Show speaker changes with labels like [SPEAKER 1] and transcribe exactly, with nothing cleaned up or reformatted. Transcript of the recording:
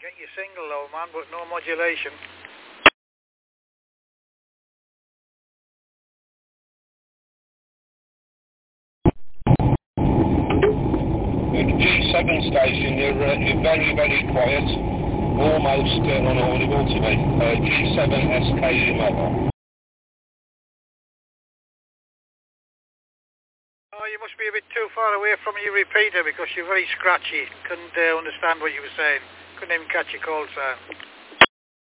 [SPEAKER 1] Get your single though, man, but no modulation.
[SPEAKER 2] G seven station, you're, uh, you're very, very quiet. Almost uh, unaudible to me. Uh, G seven S K U mobile.
[SPEAKER 1] Oh, you must be a bit too far away from your repeater because you're very scratchy. Couldn't uh, understand what you were saying. Couldn't even catch your call, sir.